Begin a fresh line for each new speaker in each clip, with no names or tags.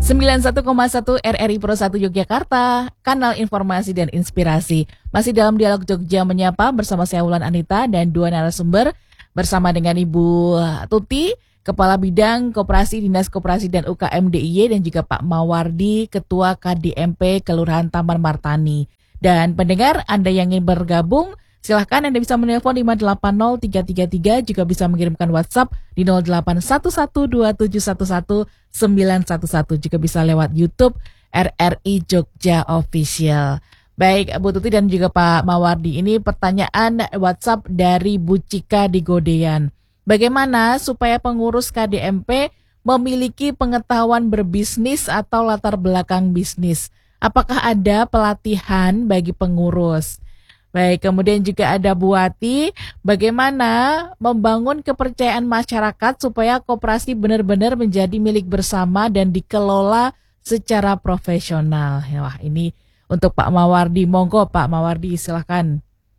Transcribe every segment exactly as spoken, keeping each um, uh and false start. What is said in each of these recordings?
sembilan puluh satu koma satu R R I Pro satu Yogyakarta, kanal informasi dan inspirasi. Masih dalam dialog Jogja Menyapa bersama saya Wulan Anita dan dua narasumber bersama dengan Ibu Tuti, Kepala Bidang Koperasi Dinas Koperasi dan U K M D I Y, dan juga Pak Mawardi, Ketua K D M P Kelurahan Taman Martani. Dan pendengar, Anda yang ingin bergabung, silahkan Anda bisa menelpon lima delapan nol tiga tiga tiga, juga bisa mengirimkan WhatsApp di nol delapan satu satu dua tujuh satu satu sembilan satu satu, juga bisa lewat YouTube R R I Jogja Official. Baik, Bu Tuti dan juga Pak Mawardi, ini pertanyaan WhatsApp dari Bu Cika di Godean. Bagaimana supaya pengurus K D M P memiliki pengetahuan berbisnis atau latar belakang bisnis? Apakah ada pelatihan bagi pengurus? Baik, kemudian juga ada Bu Wati, bagaimana membangun kepercayaan masyarakat supaya koperasi benar-benar menjadi milik bersama dan dikelola secara profesional. Wah, ini untuk Pak Mawardi. Monggo Pak Mawardi, silahkan.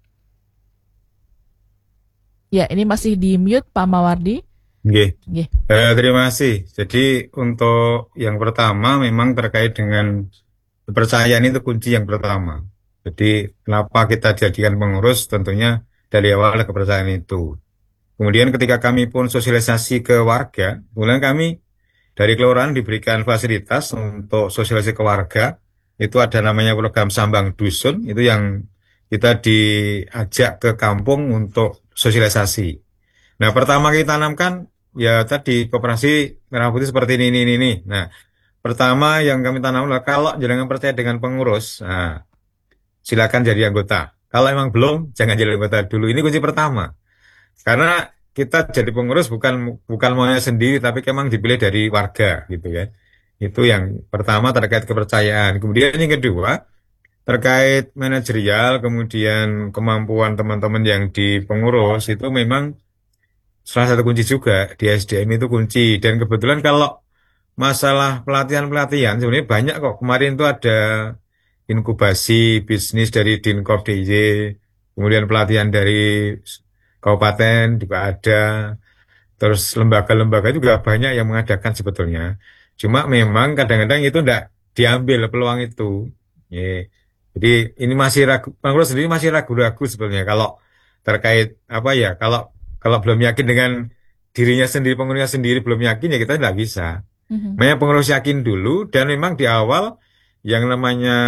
Ya, ini masih di mute Pak Mawardi.
Nggih. Nggih. Eh, terima kasih. Jadi untuk yang pertama memang terkait dengan kepercayaan, itu kunci yang pertama. Jadi kenapa kita jadikan pengurus, tentunya dari awal kepercayaan itu. Kemudian ketika kami pun sosialisasi ke warga, kemudian kami dari kelurahan diberikan fasilitas untuk sosialisasi ke warga. Itu ada namanya program Sambang Dusun, itu yang kita diajak ke kampung untuk sosialisasi. Nah, pertama kita tanamkan, ya tadi koperasi merah putih seperti ini, ini, ini. Nah, pertama yang kami tanam adalah kalau jangan percaya dengan pengurus, nah, silakan jadi anggota. Kalau emang belum, jangan jadi anggota dulu. Ini kunci pertama. Karena kita jadi pengurus bukan bukan maunya sendiri, tapi memang dipilih dari warga, gitu ya. Itu yang pertama terkait kepercayaan. Kemudian yang kedua, terkait manajerial, kemudian kemampuan teman-teman yang di pengurus, itu memang salah satu kunci juga. Di S D M itu kunci. Dan kebetulan kalau masalah pelatihan-pelatihan, sebenarnya banyak kok. Kemarin itu ada inkubasi bisnis dari Dinkop D I Y, kemudian pelatihan dari kabupaten juga ada, terus lembaga-lembaga juga banyak yang mengadakan sebetulnya. Cuma memang kadang-kadang itu tidak diambil peluang itu. Yeah. Jadi ini masih ragu, pengurus sendiri masih ragu-ragu sebetulnya kalau terkait apa ya, kalau kalau belum yakin dengan dirinya sendiri, pengurusnya sendiri belum yakin, ya kita tidak bisa. Mm-hmm. Makanya pengurus yakin dulu, dan memang di awal yang namanya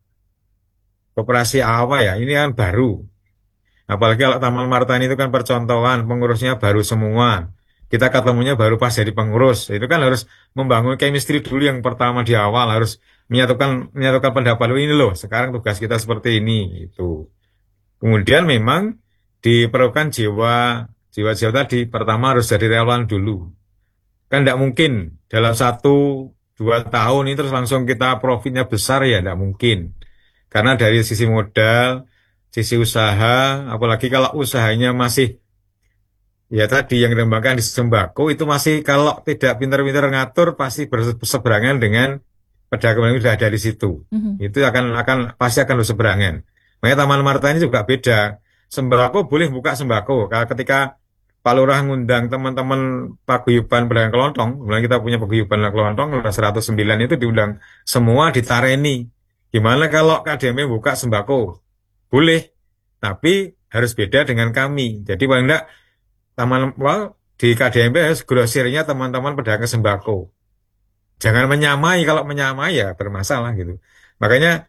koperasi apa ya, ini kan baru. Apalagi kalau Taman Martani itu kan percontohan, pengurusnya baru semua. Kita ketemunya baru pas jadi pengurus. Itu kan harus membangun chemistry dulu yang pertama di awal, harus menyatukan menyatukan pendapat ini loh. Sekarang tugas kita seperti ini itu. Kemudian memang diperlukan jiwa jiwa-jiwa tadi. Pertama harus jadi relawan dulu. Kan tidak mungkin dalam satu dua tahun ini terus langsung kita profitnya besar, ya tidak mungkin. Karena dari sisi modal, sisi usaha, apalagi kalau usahanya masih ya tadi yang dikembangkan di sembako, itu masih kalau tidak pintar-pintar ngatur pasti berseberangan dengan pedagang yang sudah ada di situ. Mm-hmm. Itu akan akan pasti akan berseberangan. Makanya Taman Martani juga beda. Sembako boleh buka sembako. Kalau ketika Pak Lurah ngundang teman-teman paguyuban pedagang kelontong, kemudian kita punya paguyuban kelontong seratus sembilan, itu diundang semua, ditareni. Gimana kalau K D M P buka sembako? Boleh, tapi harus beda dengan kami. Jadi paling enggak taman well, di K D M P harus grosirnya teman-teman pedagang sembako. Jangan menyamai, kalau menyamai ya bermasalah gitu. Makanya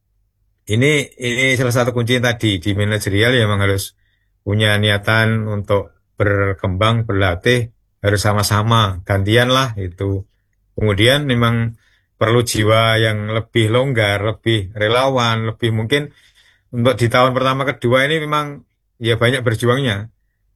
ini ini salah satu kunci tadi di manajerial, ya memang harus punya niatan untuk berkembang, berlatih, harus sama-sama, gantian lah itu. Kemudian memang perlu jiwa yang lebih longgar, lebih relawan, lebih mungkin untuk di tahun pertama kedua ini memang ya banyak berjuangnya.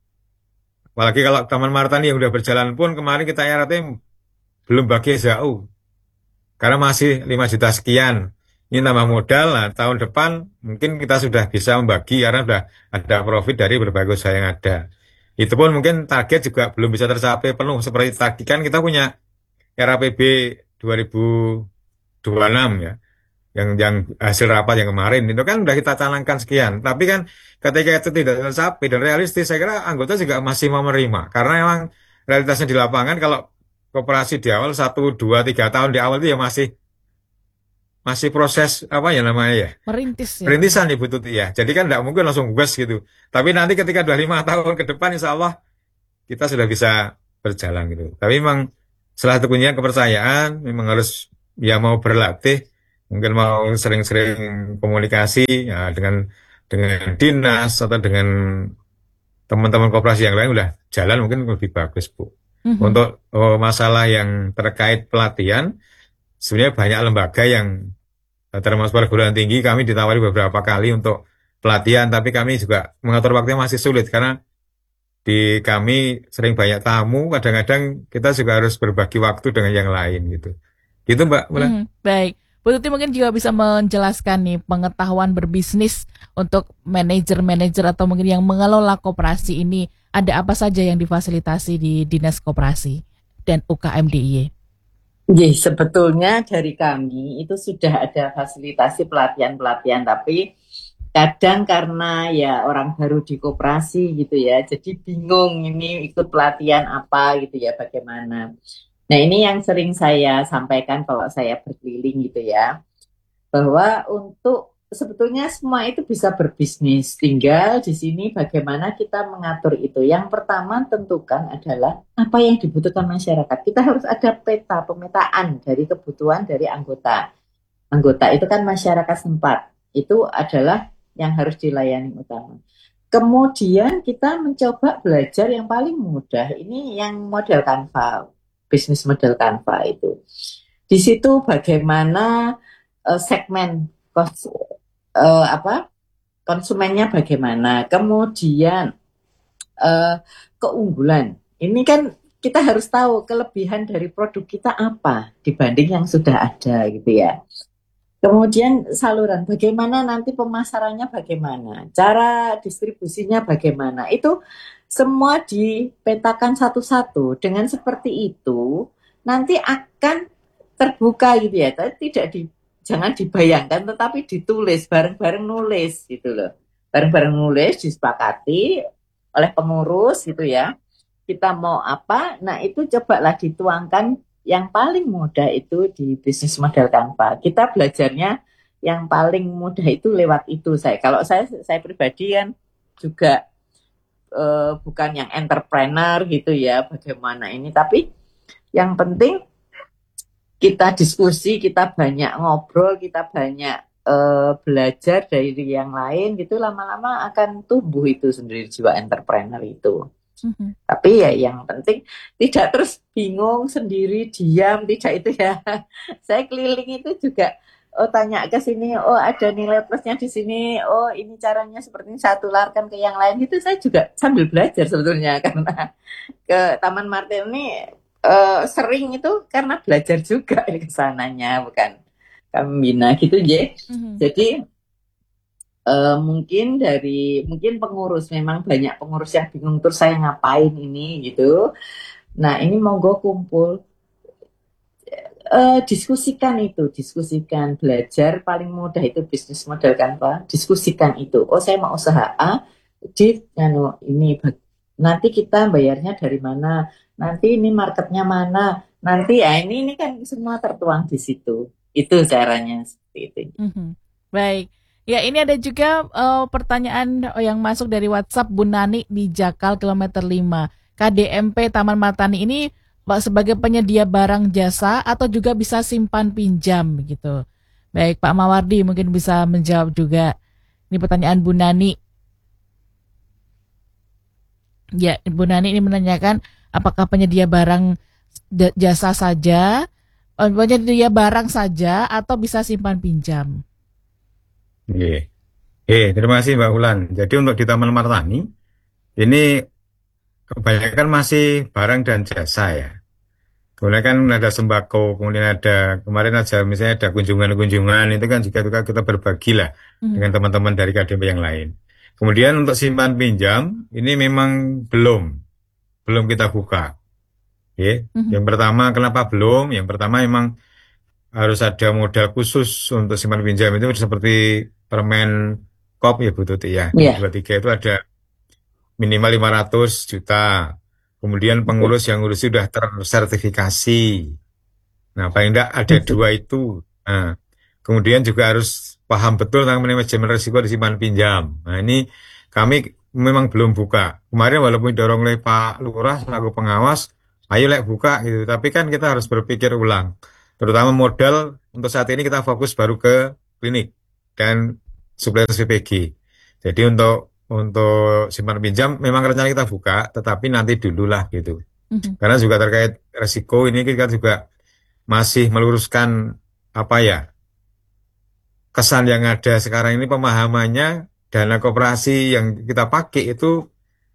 Apalagi kalau Taman Martani yang udah berjalan pun kemarin kita R T belum bagi S H U. Karena masih lima juta sekian. Ini tambah modal, nah tahun depan mungkin kita sudah bisa membagi karena sudah ada profit dari berbagai usaha yang ada. Itu pun mungkin target juga belum bisa tercapai penuh. Seperti tadi kan kita punya R A P B dua ribu dua puluh enam ya. Yang yang hasil rapat yang kemarin itu kan sudah kita canangkan sekian. Tapi kan ketika itu tidak tercapai dan realistis, saya kira anggota juga masih mau menerima. Karena memang realitasnya di lapangan kalau koperasi di awal satu, dua, tiga tahun di awal itu ya masih masih proses apa ya namanya ya
Merintis ya.
perintisan Ibu Tuti ya. Jadi kan tidak mungkin langsung gas gitu. Tapi nanti ketika dua lima tahun ke depan insya Allah kita sudah bisa berjalan gitu. Tapi memang salah satu kuncinya kepercayaan, memang harus ya mau berlatih, mungkin mau sering-sering komunikasi ya dengan dengan dinas atau dengan teman-teman koperasi yang lain udah jalan mungkin lebih bagus Bu.
Mhm.
Untuk oh, masalah yang terkait pelatihan, sebenarnya banyak lembaga yang eh, termasuk perguruan tinggi kami ditawari beberapa kali untuk pelatihan, tapi kami juga mengatur waktunya masih sulit karena di kami sering banyak tamu, kadang-kadang kita juga harus berbagi waktu dengan yang lain gitu. Gitu Mbak. Boleh?
Mhm, baik. Bu Tuti mungkin juga bisa menjelaskan nih pengetahuan berbisnis untuk manajer-manajer atau mungkin yang mengelola koperasi ini, ada apa saja yang difasilitasi di Dinas Koperasi dan U K M D I Y?
Nggih, sebetulnya dari kami itu sudah ada fasilitasi pelatihan-pelatihan, tapi kadang karena ya orang baru di koperasi gitu ya, jadi bingung ini ikut pelatihan apa gitu ya, bagaimana. Nah ini yang sering saya sampaikan kalau saya berkeliling gitu ya, bahwa untuk sebetulnya semua itu bisa berbisnis, tinggal di sini bagaimana kita mengatur itu. Yang pertama tentukan adalah apa yang dibutuhkan masyarakat. Kita harus ada peta, pemetaan dari kebutuhan dari anggota. Anggota itu kan masyarakat setempat, itu adalah yang harus dilayani utama. Kemudian kita mencoba belajar yang paling mudah, ini yang model Canva, bisnis model Canva itu. Di situ bagaimana uh, segmen kos, uh, apa konsumennya bagaimana, kemudian uh, keunggulan. Ini kan kita harus tahu kelebihan dari produk kita apa dibanding yang sudah ada gitu ya. Kemudian saluran, bagaimana nanti pemasarannya bagaimana, cara distribusinya bagaimana, itu semua dipetakan satu-satu. Dengan seperti itu, nanti akan terbuka gitu ya, tidak di, jangan dibayangkan, tetapi ditulis, bareng-bareng nulis gitu loh. Bareng-bareng nulis, disepakati oleh pengurus gitu ya, kita mau apa, nah itu cobalah dituangkan. Yang paling mudah itu di bisnis model Canva. Kita belajarnya yang paling mudah itu lewat itu saya. Kalau saya saya pribadi kan juga uh, bukan yang entrepreneur gitu ya, bagaimana ini. Tapi yang penting kita diskusi, kita banyak ngobrol, kita banyak uh, belajar dari yang lain gitu. Lama-lama akan tumbuh itu sendiri jiwa entrepreneur itu. Mm-hmm. Tapi ya yang penting tidak terus bingung sendiri, diam, tidak itu ya. Saya keliling itu juga oh tanya ke sini, oh ada nilai plusnya di sini, oh ini caranya seperti ini, saya tularkan ke yang lain. Itu saya juga sambil belajar sebetulnya karena ke Taman Martir ini uh, sering itu karena belajar juga ke sananya, bukan kami bina gitu ya. Mm-hmm. Jadi Uh, mungkin dari mungkin pengurus, memang banyak pengurus yang bingung terus saya ngapain ini gitu. Nah ini monggo kumpul, uh, diskusikan itu, diskusikan, belajar paling mudah itu bisnis model Canva, diskusikan itu. Oh saya mau usaha A, di anu ini nanti kita bayarnya dari mana, nanti ini marketnya mana, nanti ya ini ini kan semua tertuang di situ. Itu caranya seperti itu.
Mm-hmm. Baik. Ya, ini ada juga uh, pertanyaan yang masuk dari WhatsApp Bu Nani di Jakal kilometer lima. K D M P Taman Martani ini sebagai penyedia barang jasa atau juga bisa simpan pinjam gitu. Baik, Pak Mawardi mungkin bisa menjawab juga. Ini pertanyaan Bu Nani. Ya, Bu Nani ini menanyakan apakah penyedia barang jasa saja, penyedia barang saja atau bisa simpan pinjam?
Oke, eh, terima kasih Mbak Ulan. Jadi untuk di Taman Martani ini kebanyakan masih barang dan jasa ya. Kemudian kan ada sembako, kemudian ada kemarin aja misalnya ada kunjungan-kunjungan itu kan juga kita berbagi lah hmm. dengan teman-teman dari K D M P yang lain. Kemudian untuk simpan pinjam ini memang belum belum kita buka. Ya, hmm. Yang pertama kenapa belum? Yang pertama memang harus ada modal khusus untuk simpan pinjam itu seperti permen kop ya Bu Tuti ya. Yeah. Dua tiga itu ada minimal lima ratus juta. Kemudian pengurus yang ngurus sudah tersertifikasi. Nah, paling tidak ada dua itu. Nah, kemudian juga harus paham betul tentang manajemen risiko di simpan pinjam. Nah, ini kami memang belum buka. Kemarin walaupun didorong oleh Pak Lurah selaku pengawas, ayo lek buka gitu. Tapi kan kita harus berpikir ulang. Terutama modal untuk saat ini kita fokus baru ke klinik dan supplier V P G. Jadi untuk untuk simpan pinjam memang rencana kita buka, tetapi nanti dulu lah gitu.
Mhm.
Karena juga terkait resiko ini kita juga masih meluruskan apa ya kesan yang ada sekarang ini pemahamannya dana koperasi yang kita pakai itu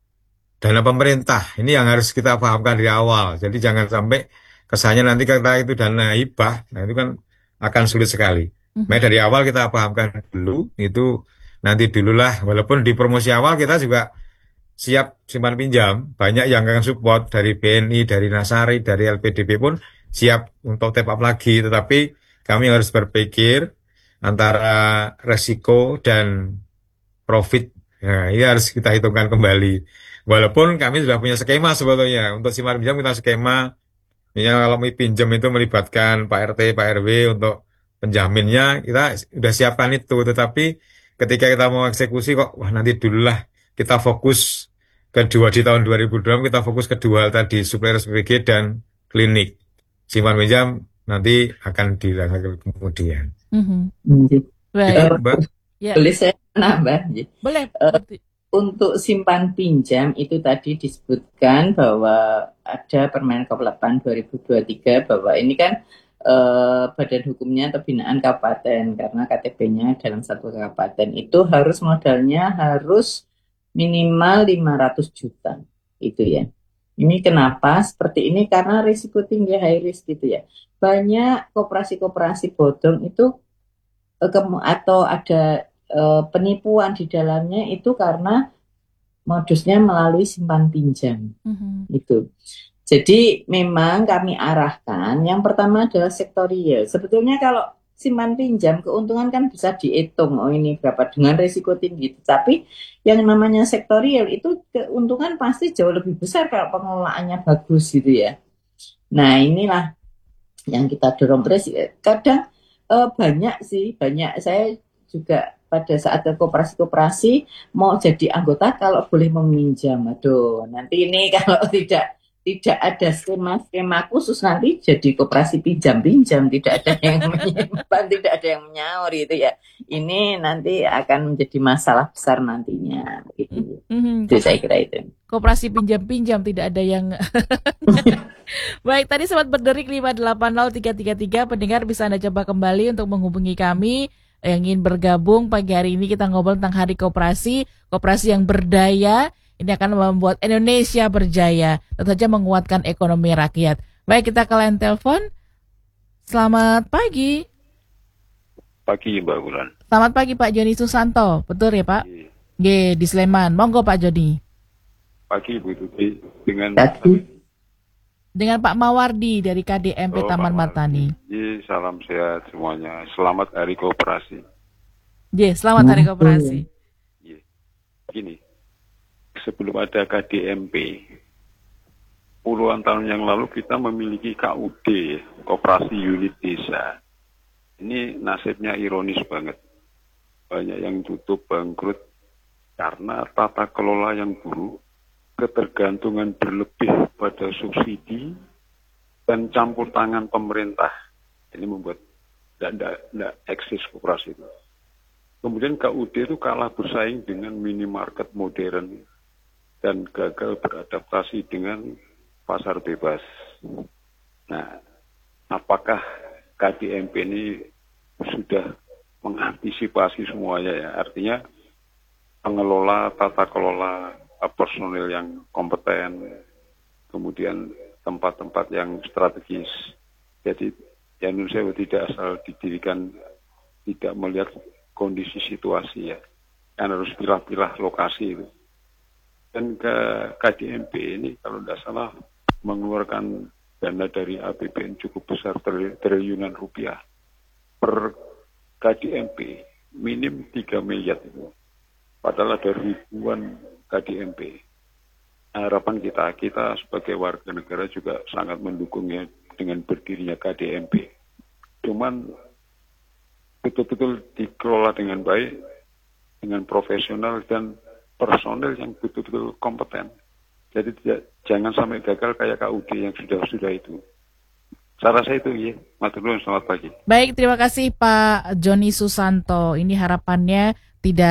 dana pemerintah. Ini yang harus kita pahamkan dari awal. Jadi jangan sampai kesannya nanti kita itu dana hibah, nah itu kan akan sulit sekali.
Mhm.
Makanya dari awal kita pahamkan dulu, itu nanti dululah. Walaupun di promosi awal kita juga siap simpan pinjam, banyak yang akan support dari B N I, dari Nasari, dari L P D P pun siap untuk tap up lagi. Tetapi kami harus berpikir antara resiko dan profit. Nah, ini harus kita hitungkan kembali. Walaupun kami sudah punya skema sebetulnya. Untuk simpan pinjam kita skema. Misalnya kalau mau pinjam itu melibatkan Pak R T, Pak R W untuk penjaminnya, kita sudah siapkan itu. Tetapi ketika kita mau eksekusi kok, wah nanti dululah kita fokus kedua di tahun dua ribu dua puluh kita fokus kedua hal tadi, supplier S P G dan klinik. Simpan pinjam nanti akan dilakukan kemudian.
Mhm.
Nggih.
Baik.
Itu
Eh,
Mbak.
Ya,
Boleh saya nambah? Nggih.
boleh.
Eh, Untuk simpan pinjam itu tadi disebutkan bahwa ada Permenkop delapan dua ribu dua puluh tiga bahwa ini kan eh, badan hukumnya atau binaan kabupaten karena K T P-nya dalam satu kabupaten itu harus modalnya harus minimal lima ratus juta itu ya. Ini kenapa seperti ini? Karena risiko tinggi, high risk gitu ya. Banyak koperasi-koperasi bodong itu eh, kemu- atau ada eh, penipuan di dalamnya itu karena modusnya melalui simpan pinjam
Mhm.
itu. Jadi memang kami arahkan yang pertama adalah sektorial. Sebetulnya kalau simpan pinjam keuntungan kan bisa dihitung, oh ini berapa dengan risiko tinggi. Tapi yang namanya sektorial itu keuntungan pasti jauh lebih besar kalau pengelolaannya bagus gitu ya. Nah inilah yang kita dorong terus. Kadang eh, banyak sih, banyak saya juga pada saat ke koperasi-koperasi mau jadi anggota kalau boleh meminjam. Aduh, nanti ini kalau tidak tidak ada skema-skema khusus nanti jadi koperasi pinjam-pinjam, tidak ada yang menyimpan, tidak ada yang menyaur gitu ya. Ini nanti akan menjadi masalah besar nantinya. Gitu.
Mhm.
Itu saya kira itu.
Koperasi pinjam-pinjam tidak ada yang baik. Tadi sempat berderik lima delapan nol tiga tiga tiga. Pendengar bisa Anda coba kembali untuk menghubungi kami yang ingin bergabung. Pagi hari ini kita ngobrol tentang Hari Koperasi, koperasi yang berdaya. Ini akan membuat Indonesia berjaya, tentu saja menguatkan ekonomi rakyat. Baik, kita ke line telepon. Selamat pagi.
Pagi Mbak Bulan.
Selamat pagi Pak Joni Susanto. Betul ya Pak?
Pagi,
G di Sleman. Monggo Pak Joni.
pagi Bu Tuti dengan
Tadi
Dengan Pak Mawardi dari K D M P
Oh,
Taman
Pak
Martani.
Mardi. Salam sehat semuanya. Selamat Hari Koperasi.
G, selamat Hari Koperasi.
Iya. Begini, sebelum ada K D M P, puluhan tahun yang lalu kita memiliki K U D, Koperasi Unit Desa. Ini nasibnya ironis banget. Banyak yang tutup, bangkrut, karena tata kelola yang buruk, ketergantungan berlebih pada subsidi, dan campur tangan pemerintah. Ini membuat tidak eksis koperasi itu. Kemudian K U D itu kalah bersaing dengan minimarket modern dan gagal beradaptasi dengan pasar bebas. Nah, apakah K D M P ini sudah mengantisipasi semuanya ya? Artinya pengelola, tata kelola, personil yang kompeten, kemudian tempat-tempat yang strategis. Jadi Indonesia tidak asal didirikan tidak melihat kondisi situasi ya, kan harus pilah-pilah lokasi itu. Dan ke K D M P ini kalau tidak salah mengeluarkan dana dari A P B N cukup besar, triliunan rupiah per K D M P, minim tiga miliar itu. Padahal ada ribuan K D M P. harapan kita, kita sebagai warga negara juga sangat mendukungnya dengan berdirinya K D M P. Cuman betul-betul dikelola dengan baik, dengan profesional dan personel yang betul-betul kompeten. Jadi tidak, jangan sampai gagal kayak K U D yang sudah-sudah itu. Saya rasa itu ya. Matur nuwun, selamat pagi.
Baik, terima kasih Pak Joni Susanto. Ini harapannya tidak